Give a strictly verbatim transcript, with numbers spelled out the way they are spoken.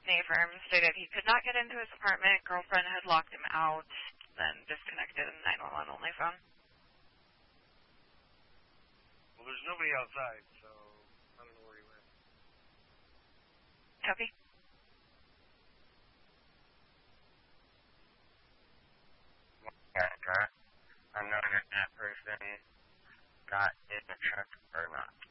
Nayfirm stated he could not get into his apartment. Girlfriend had locked him out, then disconnected a nine one one only phone. Well, there's nobody outside, so I don't know where he went. Copy. Yeah, I'm not if that person got in the truck or not.